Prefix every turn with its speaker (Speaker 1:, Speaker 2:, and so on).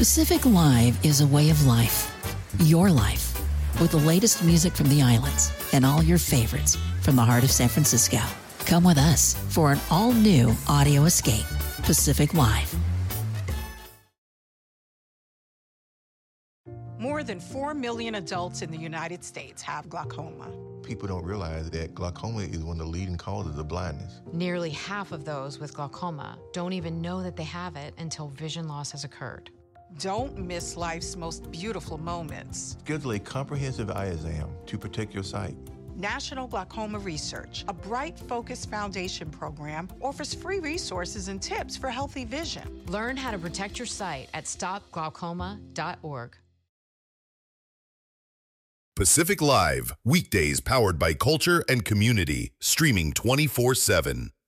Speaker 1: Pacific Live is a way of life. Your life. With the latest music from the islands and all your favorites from the heart of San Francisco. Come with us for an all-new audio escape. Pacific Live.
Speaker 2: More than 4 million adults in the United States have glaucoma.
Speaker 3: People don't realize that glaucoma is one of the leading causes of blindness.
Speaker 4: Nearly half of those with glaucoma don't even know that they have it until vision loss has occurred.
Speaker 2: Don't miss life's most beautiful moments.
Speaker 3: Schedule a comprehensive eye exam to protect your sight.
Speaker 2: National Glaucoma Research, a Bright Focus Foundation program, offers free resources and tips for healthy vision.
Speaker 4: Learn how to protect your sight at stopglaucoma.org.
Speaker 5: Pacific Live, weekdays powered by culture and community, streaming 24/7.